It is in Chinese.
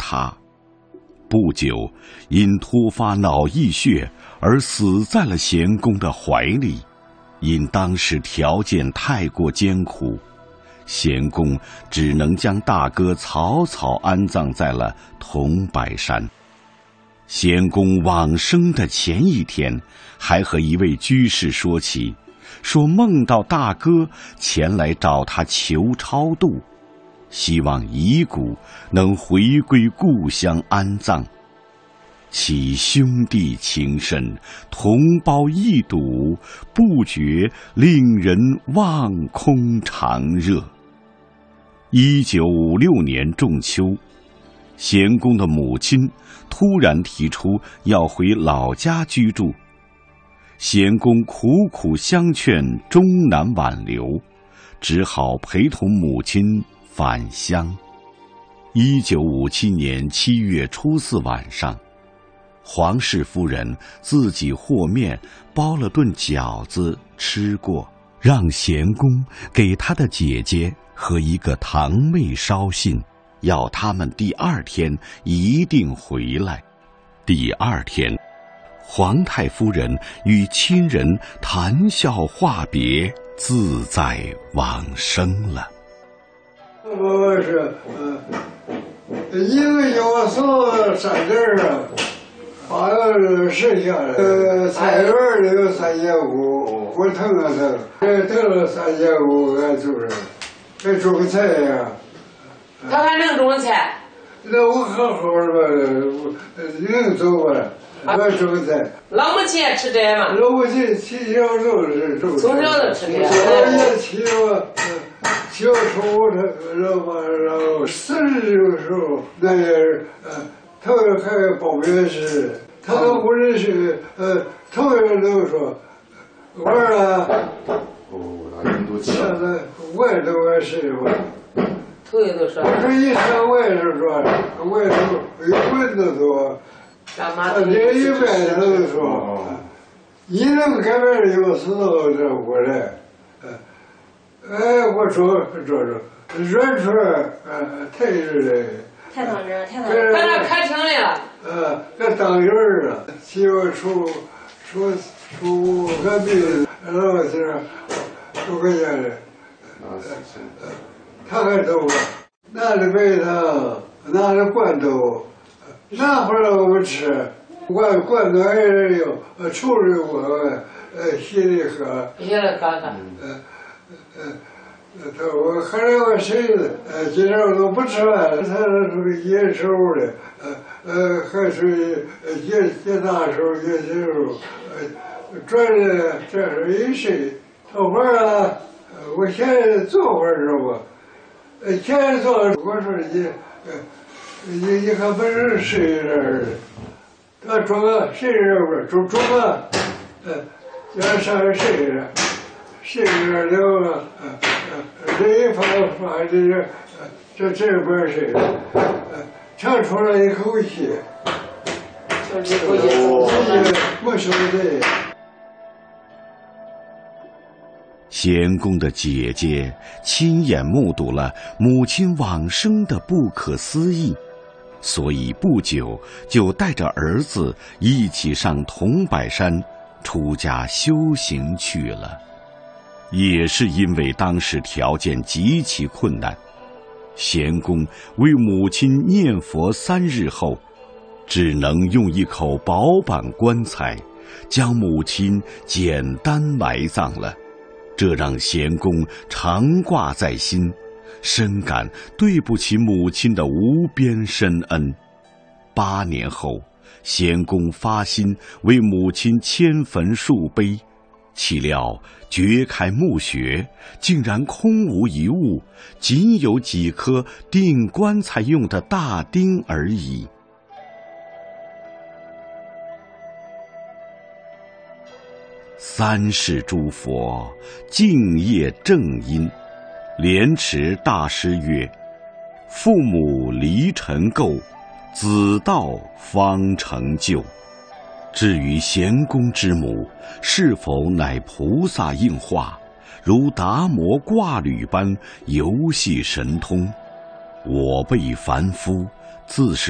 他。不久，因突发脑溢血而死在了贤公的怀里。因当时条件太过艰苦，贤公只能将大哥草草安葬在了桐柏山。贤公往生的前一天，还和一位居士说起，说梦到大哥前来找他求超度，希望遗骨能回归故乡安葬。其兄弟情深，同胞一睹，不觉令人望空长热。1956年仲秋，贤公的母亲突然提出要回老家居住，贤公苦苦相劝，终难挽留，只好陪同母亲返乡。1957年7月初4晚上，黄氏夫人自己和面包了顿饺子吃过，让贤公给他的姐姐和一个堂妹捎信，要他们第2天一定回来。第2天，皇太夫人与亲人谈笑话别，自在往生了。 我是因为有所山地啊，把剩下的菜园里有3.5，我腾了腾了3.5，俺就是还种个菜呀。 他还能种菜？ 那我好好的吧，能种吧。我种菜。 老母亲也吃这嘛？ 老母亲从小就是种。 从小就吃这。 我也骑我宠物然后40的时候，那也是头还报名时，他都不认识，头一个都说，我说现在我也都爱谁我。 头一个说。 我说以前我也是说，我也都有蚊子多，这一辈子都说，你能改变有时候这我来，我说软出来，太热了。 太当真， 搁那开庭来了。 搁当院了，媳妇出隔壁老师都搁家里，他还走了，拿着白糖，拿着罐头，拿回来我们吃，罐头还是有处理过，稀里喝。 稀里喝喝。 我后来我谁今天我都不吃饭，他属于野手的，还属于野大手、野小手，转的这是一谁？这会儿啊，我现在做会儿知道不？现在做我说你还不是谁人？他种个谁人不？种个，叫上谁人？谁人了？这一发这边谁？长出来一口气，没说的。 贤公的姐姐亲眼目睹了母亲往生的不可思议，所以不久就带着儿子一起上桐柏山出家修行去了。也是因为当时条件极其困难，贤公为母亲念佛3日后，只能用一口薄板棺材将母亲简单埋葬了。这让贤公常挂在心，深感对不起母亲的无边深恩。8年后，贤公发心为母亲迁坟树碑，岂料掘开墓穴，竟然空无一物，仅有几颗钉棺材用的大钉而已。3世诸佛敬业正因，莲池大师曰：父母离尘垢，子道方成就。至于贤公之母是否乃菩萨应化，如达摩挂履般游戏神通，我辈凡夫自是